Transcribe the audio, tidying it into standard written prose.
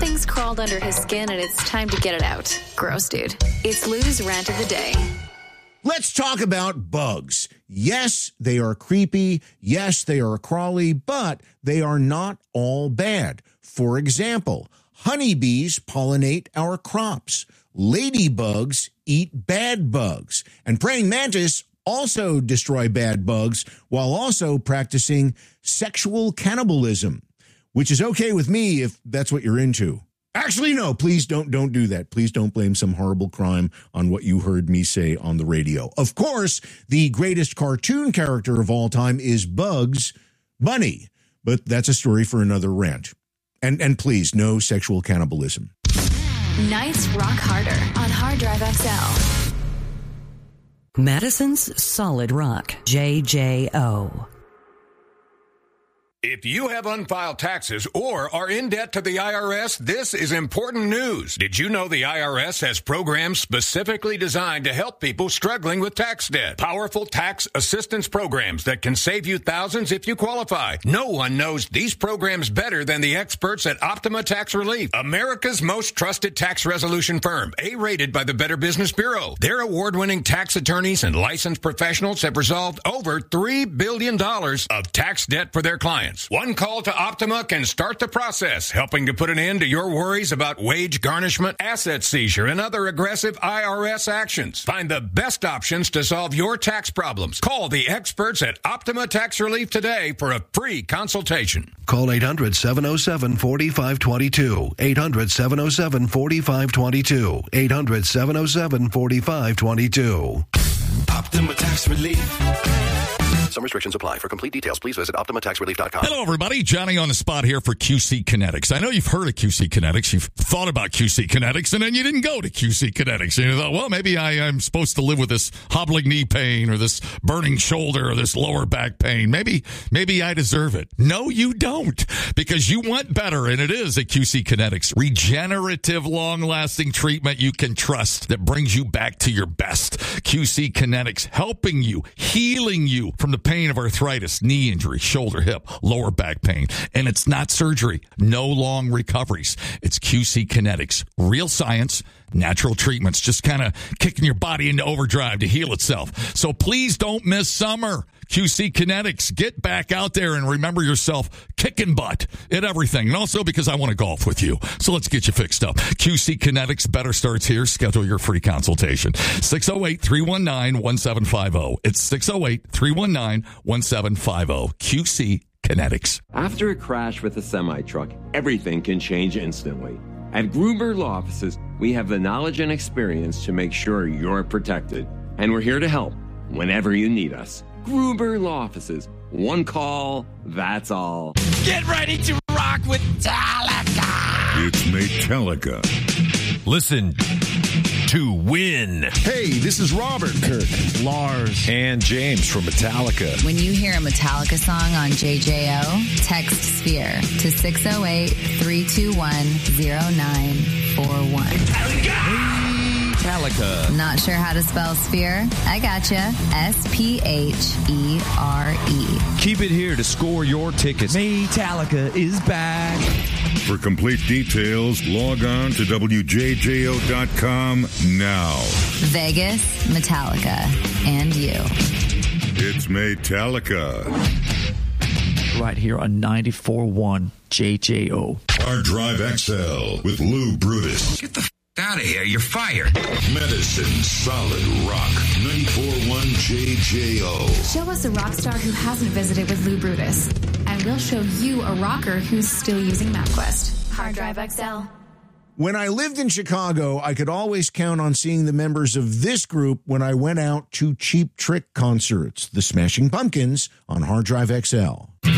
Something's crawled under his skin and it's time to get it out. Gross, dude. It's Lou's Rant of the Day. Let's talk about bugs. Yes, they are creepy. Yes, they are crawly, but they are not all bad. For example, honeybees pollinate our crops. Ladybugs eat bad bugs. And praying mantis also destroy bad bugs while also practicing sexual cannibalism, which is okay with me if that's what you're into. Actually, no, please don't do that. Please don't blame some horrible crime on what you heard me say on the radio. Of course, the greatest cartoon character of all time is Bugs Bunny, but that's a story for another rant. And please, no sexual cannibalism. Nights rock harder on Hard Drive XL. Madison's Solid Rock, JJO. If you have unfiled taxes or are in debt to the IRS, this is important news. Did you know the IRS has programs specifically designed to help people struggling with tax debt? Powerful tax assistance programs that can save you thousands if you qualify. No one knows these programs better than the experts at Optima Tax Relief, America's most trusted tax resolution firm, A-rated by the Better Business Bureau. Their award-winning tax attorneys and licensed professionals have resolved over $3 billion of tax debt for their clients. One call to Optima can start the process, helping to put an end to your worries about wage garnishment, asset seizure, and other aggressive IRS actions. Find the best options to solve your tax problems. Call the experts at Optima Tax Relief today for a free consultation. Call 800-707-4522. 800-707-4522. 800-707-4522. Optima Tax Relief. Some restrictions apply. For complete details, please visit OptimaTaxRelief.com. Hello, everybody. Johnny on the spot here for QC Kinetics. I know you've heard of QC Kinetics. You've thought about QC Kinetics, and then you didn't go to QC Kinetics. And you thought, well, maybe I'm supposed to live with this hobbling knee pain or this burning shoulder or this lower back pain. Maybe I deserve it. No, you don't, because you want better, and it is at QC Kinetics. Regenerative, long-lasting treatment you can trust that brings you back to your best. QC Kinetics, helping you, healing you from the pain of arthritis, knee injury, shoulder, hip, lower back pain. And it's not surgery. No long recoveries. It's QC Kinetics. Real science, natural treatments, just kind of kicking your body into overdrive to heal itself. So please don't miss summer. QC Kinetics. Get back out there and remember yourself kicking butt at everything. And also because I want to golf with you. So let's get you fixed up. QC Kinetics. Better starts here. Schedule your free consultation. 608-319-1750. It's 608-319-1750. QC Kinetics. After a crash with a semi-truck, everything can change instantly. At Gruber Law Offices, we have the knowledge and experience to make sure you're protected. And we're here to help whenever you need us. Gruber Law Offices. One call, that's all. Get ready to rock with Metallica. It's Metallica. Listen to win. Hey, this is Robert, Kirk, Lars, and James from Metallica. When you hear a Metallica song on JJO, text SPHERE to 608-321-0941. Metallica! Not sure how to spell sphere? I gotcha. SPHERE. Keep it here to score your tickets. Metallica is back. For complete details, log on to WJJO.com now. Vegas, Metallica, and you. It's Metallica. Right here on 94.1 JJO. Hard Drive XL with Lou Brutus. Get the out of here. You're fired. Medicine Solid Rock 94.1 JJO. Show us a rock star who hasn't visited with Lou Brutus, and we'll show you a rocker who's still using MapQuest. Hard Drive XL. When I lived in Chicago, I could always count on seeing the members of this group when I went out to Cheap Trick concerts, the Smashing Pumpkins on Hard Drive XL.